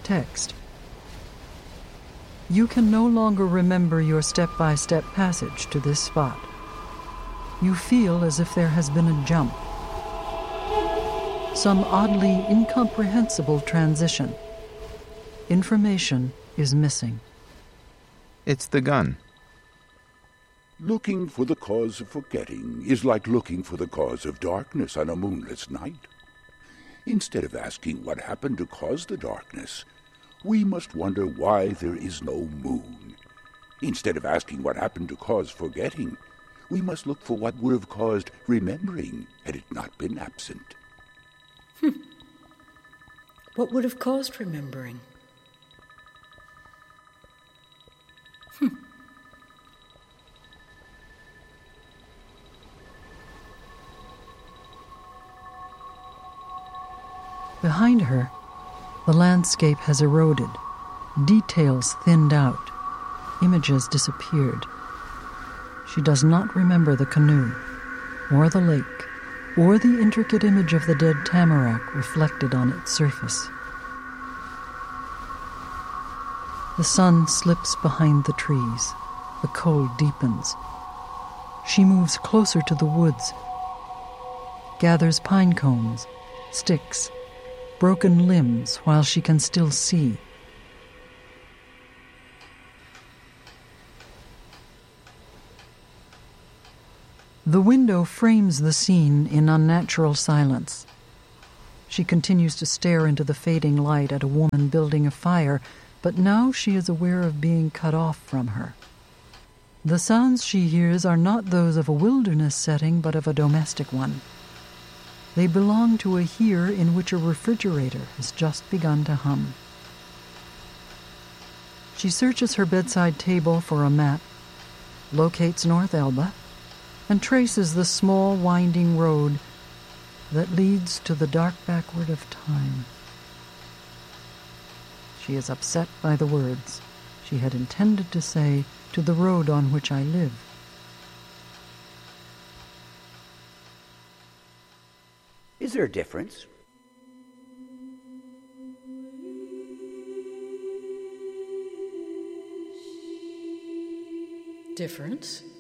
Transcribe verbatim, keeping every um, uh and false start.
text. You can no longer remember your step-by-step passage to this spot. You feel as if there has been a jump. Some oddly incomprehensible transition. Information is missing. It's the gun. Looking for the cause of forgetting is like looking for the cause of darkness on a moonless night. Instead of asking what happened to cause the darkness, we must wonder why there is no moon. Instead of asking what happened to cause forgetting, we must look for what would have caused remembering had it not been absent. Hmm. What would have caused remembering? Hmm. Behind her, the landscape has eroded, details thinned out, images disappeared. She does not remember the canoe, or the lake, or the intricate image of the dead tamarack reflected on its surface. The sun slips behind the trees. The cold deepens. She moves closer to the woods, gathers pine cones, sticks, broken limbs while she can still see. The window frames the scene in unnatural silence. She continues to stare into the fading light at a woman building a fire, but now she is aware of being cut off from her. The sounds she hears are not those of a wilderness setting, but of a domestic one. They belong to a here in which a refrigerator has just begun to hum. She searches her bedside table for a map, locates North Elba, and traces the small winding road that leads to the dark backward of time. She is upset by the words she had intended to say, to the road on which I live. Is there a difference? Difference?